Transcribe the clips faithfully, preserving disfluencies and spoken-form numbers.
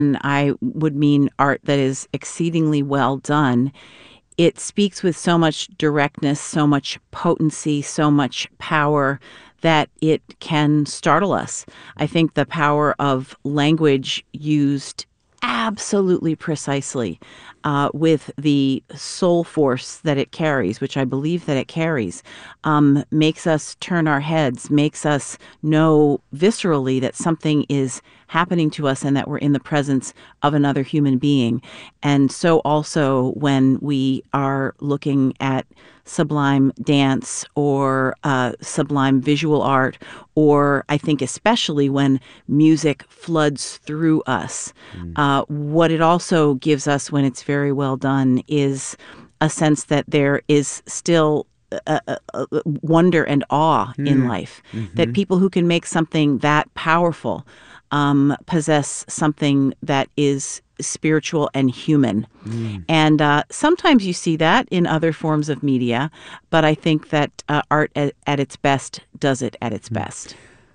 I would mean art that is exceedingly well done. It speaks with so much directness, so much potency, so much power that it can startle us. I think the power of language used absolutely precisely uh, with the soul force that it carries, which I believe that it carries, um, makes us turn our heads, makes us know viscerally that something is happening to us and that we're in the presence of another human being. And so also when we are looking at sublime dance or uh, sublime visual art, or I think especially when music floods through us, Mm. uh, what it also gives us when it's very well done is a sense that there is still uh, uh, uh, wonder and awe in Mm. life, that Mm-hmm. people who can make something that powerful um, possess something that is spiritual and human. Mm. And uh, sometimes you see that in other forms of media, but I think that uh, art at, at its best does it at its best.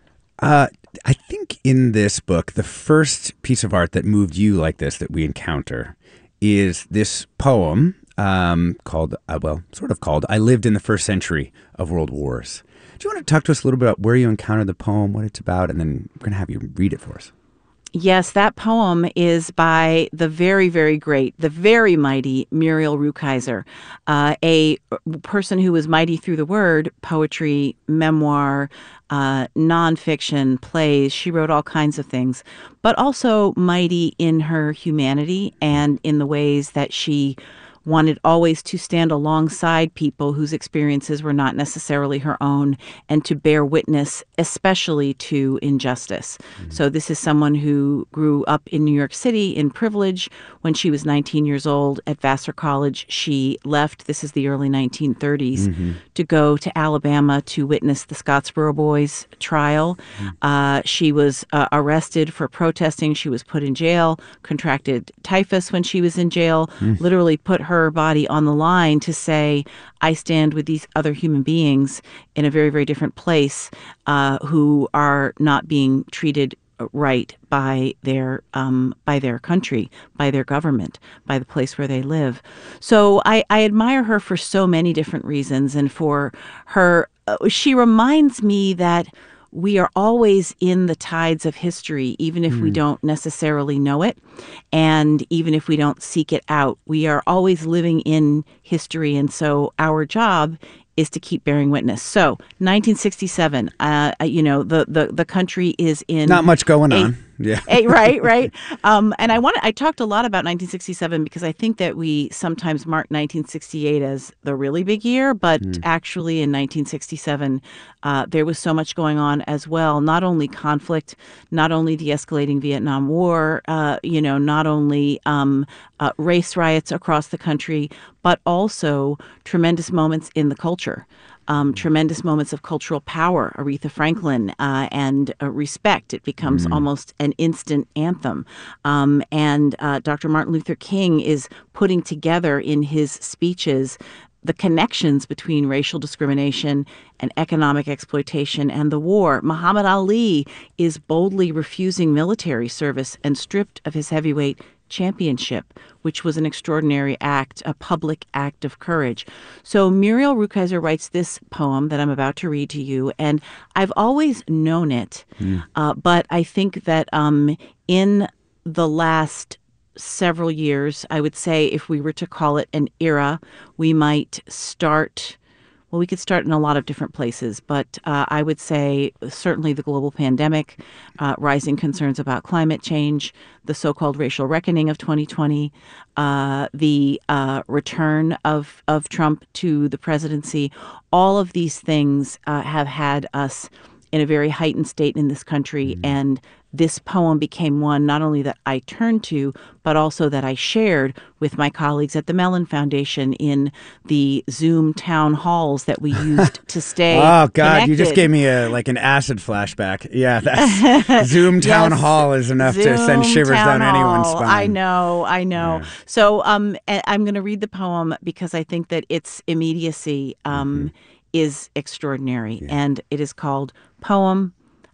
Uh, I think in this book, the first piece of art that moved you like this that we encounter is this poem um, called, uh, well, sort of called, I Lived in the First Century of World Wars. Do you want to talk to us a little bit about where you encountered the poem, what it's about, and then we're going to have you read it for us? Yes, that poem is by the very, very great, the very mighty Muriel Rukeyser, uh, a person who was mighty through the word, poetry, memoir, uh, nonfiction, plays. She wrote all kinds of things, but also mighty in her humanity and in the ways that she wanted always to stand alongside people whose experiences were not necessarily her own and to bear witness, especially to injustice. Mm. So this is someone who grew up in New York City in privilege. When she was nineteen years old at Vassar College, she left, this is the early nineteen thirties, Mm-hmm. to go to Alabama to witness the Scottsboro Boys trial. Mm. Uh, she was uh, arrested for protesting. She was put in jail, contracted typhus when she was in jail, Mm. literally put her her body on the line to say, I stand with these other human beings in a very, very different place uh, who are not being treated right by their um, by their country, by their government, by the place where they live. So I, I admire her for so many different reasons, and for her, uh, she reminds me that we are always in the tides of history, even if we Mm. don't necessarily know it. And even if we don't seek it out, we are always living in history. And so our job is to keep bearing witness. So nineteen sixty-seven, uh, you know, the, the, the country is in Not much going a, on. Yeah. a, right, right. Um, and I want I talked a lot about nineteen sixty-seven because I think that we sometimes mark nineteen sixty-eight as the really big year, but Mm. actually in nineteen sixty-seven, uh, there was so much going on as well. Not only conflict, not only the escalating Vietnam War, uh, you know, not only um, uh, race riots across the country, but also tremendous moments in the culture. Um, tremendous moments of cultural power, Aretha Franklin, uh, and uh, respect. It becomes Mm. almost an instant anthem. Um, and uh, Doctor Martin Luther King is putting together in his speeches the connections between racial discrimination and economic exploitation and the war. Muhammad Ali is boldly refusing military service and stripped of his heavyweight championship, which was an extraordinary act, a public act of courage. So Muriel Rukeyser writes this poem that I'm about to read to you, and I've always known it, Mm. uh, but I think that um, in the last several years, I would say if we were to call it an era, we might start... Well, we could start in a lot of different places, but uh, I would say certainly the global pandemic, uh, rising concerns about climate change, the so-called racial reckoning of twenty twenty, uh, the uh, return of, of Trump to the presidency. All of these things uh, have had us in a very heightened state in this country, Mm. and this poem became one not only that I turned to, but also that I shared with my colleagues at the Mellon Foundation in the Zoom town halls that we used to stay Oh God, connected. you just gave me a like an acid flashback. Yeah, that's Zoom town Yes, hall is enough to send Zoom shivers town down anyone's hall. spine. I know, I know. Yeah. So um, a- I'm going to read the poem because I think that its immediacy um, Mhm. is extraordinary, Yeah. and it is called Poem,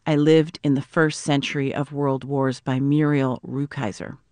I Lived in the First Century of World Wars by Muriel Rukeyser.